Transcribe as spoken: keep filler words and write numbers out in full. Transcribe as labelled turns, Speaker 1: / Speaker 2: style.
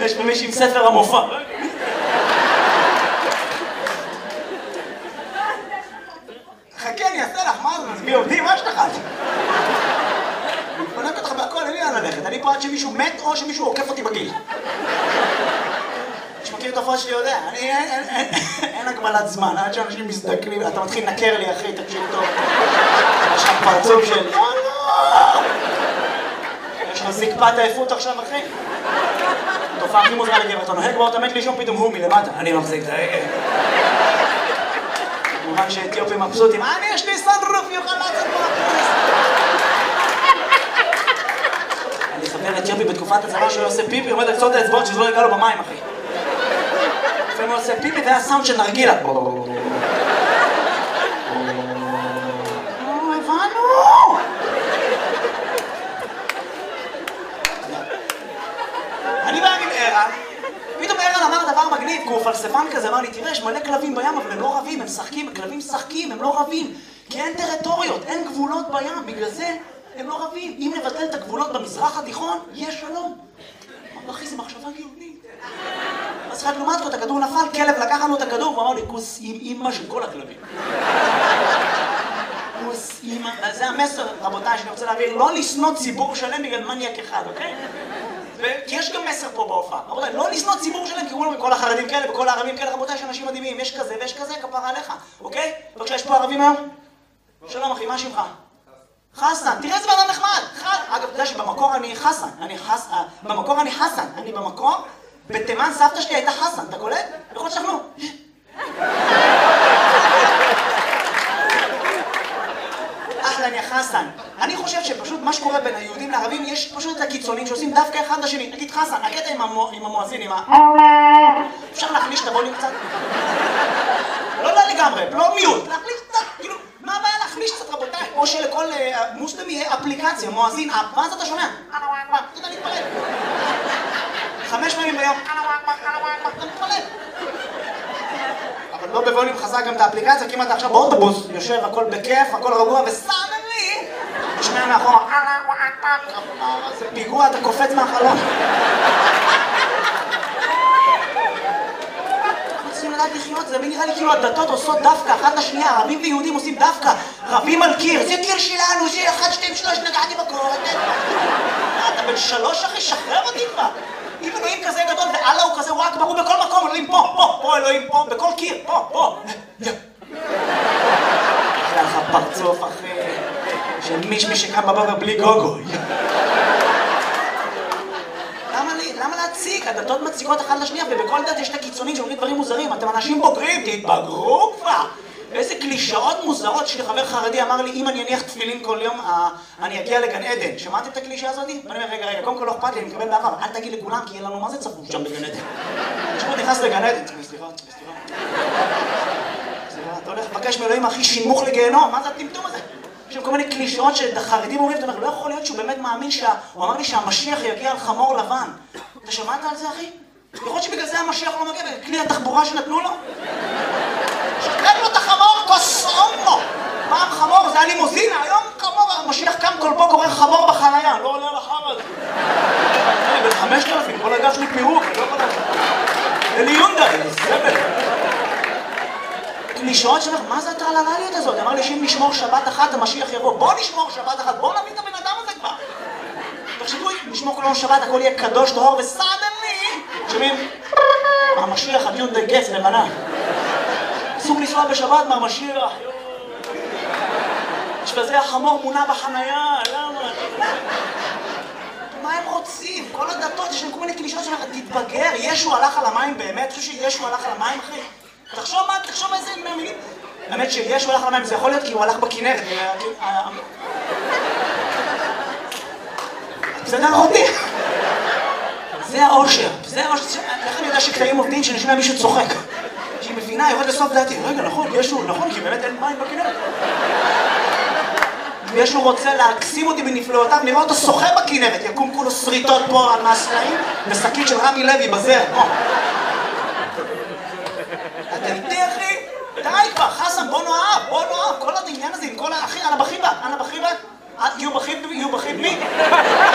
Speaker 1: יש במישהי עם ספר המופע. חכה, אני אעשה לך, מה זה? נסביר אותי? מה יש לך? אני מפנק אותך בהכל, אין לי לאן ללכת. אני פה עד שמישהו מת או שמישהו עוקף אותי בגיל. מי שמכיר את ההופעות שלי יודע, אני, אין הגבלת זמן, עד שאנשים מסתכלים, אתה מתחיל לנקר לי, אחי, תקשיב טוב. יש לך פרצוף של... יש לך זקפת עייפות עכשיו, אחי? תופעה הכי מוזרה לגבר, אתה נוהג בו, אתה מת לישון, פתאום הוא מלמטה. אני מחזיק את ההגה. כמובן שאתיופים מבסוטים, אני יש לי סנרוף, יוכל לצאת מהכניס. אני חבר אתיופי בתקופת הצבא שהוא עושה פיפי, עומד על קצות האצבעות שזה לא יגע לו במים, אחי. לפעמים הוא עושה פיפי והיה סאונד של נרגילה. הבנו! אני בא עם ערן, פתאום ערן אמר דבר מגניב, כי הוא פלספן כזה, אמר לי, תראה, יש מלא כלבים בים, אבל הם לא רבים, הם משחקים, כלבים משחקים, הם לא רבים, כי אין טריטוריות, אין גבולות בים, בגלל זה הם לא רבים. אם נבטל את הגבולות במזרח התיכון, יש שלום. אמר, אחי, זו מחשבה גאונית. אז אחד לעומת זאת, הכדור נפל, כלב לקח לנו את הכדור, והוא אמר לי, כוס עם אימא של כל הכלבים. כוס אימא, זה המסר, רבותיי, שאני רוצה להעביר, לא לשנוא ציבור שלם בגלל מניאק אחד, אוקיי? כי יש גם מסר פה בהופעה, רבותיי, לא לשנוא ציבור שלם, כי כל החרדים כאלה וכל הערבים כאלה, רבותיי, יש אנשים מדהימים, יש כזה ויש כזה, כפרה עליך, אוקיי? בבקשה, יש פה ערבים היום? שלום אחי, מה שמך? חסן, תראה איזה בן אדם נחמד! אגב, אתה יודע שבמקור אני חסן, אני חסן, במקור אני חסן, אני במקור, בתימן סבתא שלי הייתה חסן, אתה קולט? יכול להיות שאנחנו... אחלה, אני חסן. אני חושב שפשוט מה שקורה בין היהודים לערבים, יש פשוט את הקיצונים שעושים דווקא אחד לשני. נגיד חסן, הקטע עם המואזין, עם ה... אפשר להחליש את הווליום קצת? לא, לא לגמרי, לא מיוט, להחליש קצת, כאילו, מה הבעיה להחליש קצת רבותיי? או שלכל מוסלמי יהיה אפליקציה, מואזין, אפ, מה זה אתה שומע? אתה יודע להתפלל. חמש פעמים ביום, אתה מתפלל. אבל לא בווליום חזק גם את האפליקציה, כי אם אתה עכשיו באוטובוס, יושב, הכל בכיף, הכל רגוע, וסאנלי, תשמע מאחורה, זה פיגוע, אתה קופץ מהחלון. אנחנו צריכים לדעת לחיות, זה נראה לי כאילו הדתות עושות דווקא, אחת לשנייה, ערבים ויהודים עושים דווקא, רבים על קיר, זה קיר שלנו, זה אחד, שתיים, שלוש, נגעתי בקור, אתה בן שלוש אחי, שחרר אותי כבר. אם אלוהים כזה גדול ואללה הוא כזה, הוא רק ברור בכל מקום, אלוהים פה, פה, פה אלוהים פה, בכל קיר, פה, פה. אחלה לך פרצוף אחי, של מישמי שקם בבוקר בלי גוגו. למה לי? למה להציג? הדתות מציקות אחת לשנייה, ובכל דת יש את הקיצונים שאומרים דברים מוזרים. אתם אנשים בוגרים, תתבגרו כבר. איזה קלישאות מוזרות שלי חבר חרדי אמר לי, אם אני אניח תפילין כל יום, אני אגיע לגן עדן. שמעתם את הקלישה הזאת? ואני אומר, רגע, רגע, קודם כל לא אכפת לי, אני מקבל בעבר, אל תגיד לכולם, כי אין לנו מה זה צפוף שם בגן עדן. כשהוא נכנס לגן עדן, סליחה, סליחה. סליחה, אתה הולך לבקש מאלוהים הכי שימוך לגיהנום, מה זה הטמטום הזה? יש כל מיני קלישאות שחרדים אומרים, אתה אומר, לא יכול להיות שהוא באמת מאמין שה... הוא אמר לי שהמשיח יגיע על חמור לבן. אתה שמעת על זה, אחי? יכול להיות שבגלל זה המשיח לא מגיע, כלי התחבורה שנתנו לו? שתק לו את החמור, קוסומו! פעם חמור, זה היה לימוזינה, היום חמור, המשיח קם כל בוקר, קורא חמור בחנייה, לא עולה על החמור הזה. אני בן חמשת אלפים, כל הגב שלי פירוק, אני לא יכול לדעת. אלי יונדה, אלי סבל. קלישאות שלך, מה זה הטרללליות הזאת? אמר לי שאם נשמור שבת אחת, המשיח יבוא. בוא נשמור שבת אחת, בוא נביא את הבן אדם הזה כבר. תחשבו, נשמור כל יום שבת, הכל יהיה קדוש, טהור וסדני. שומעים? המשיח, הדיון די גץ, לבנה. אסור לנסוע בשבת מהמשיח. יש בזה החמור מונה בחנייה, למה? מה הם רוצים? כל הדתות, יש להם כל מיני קלישות שלך, תתבגר, ישו הלך על המים באמת? חושב שישו הלך על המים, אחי? תחשוב מה, תחשוב איזה מילים. באמת שישו הלך על המים, זה יכול להיות כי הוא הלך בכנרת. בסדר אותי? זה האושר, זה האושר. איך אני יודע שקטעים עובדים שנשמע מישהו צוחק? שהיא מבינה, יורד לסוף דעתי. רגע, נכון, ישו, נכון, כי באמת אין מים בכנרת. וישו רוצה להקסים אותי בנפלאותיו, נראה אותו שוחה בכנרת, יקום כולו שריטות פה על מהסלעים, ושקית של רמי לוי בזר. אתה איתי, אחי? די כבר, חסן, בוא נאהב, בוא נאהב, כל העניין הזה עם כל ה... אחי, אנא בחיבה, אנא בחיבה, יהיו בחיב, יהיו בחיב מי?